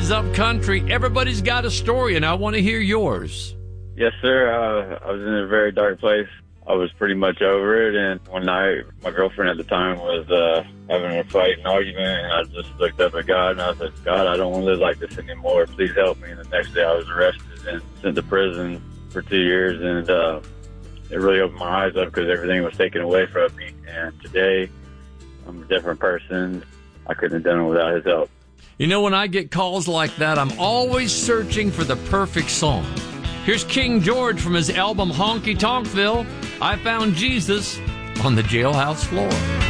is Up Country. Everybody's got a story, and I want to hear yours. Yes, sir. I was in a very dark place. I was pretty much over it, and one night, my girlfriend at the time was having a fight and argument, and I just looked up at God, and I said, God, I don't want to live like this anymore. Please help me. And the next day, I was arrested and sent to prison for 2 years, and it really opened my eyes up because everything was taken away from me. And today, I'm a different person. I couldn't have done it without his help. You know, when I get calls like that, I'm always searching for the perfect song. Here's King George from his album Honky Tonkville. I Found Jesus on the Jailhouse Floor.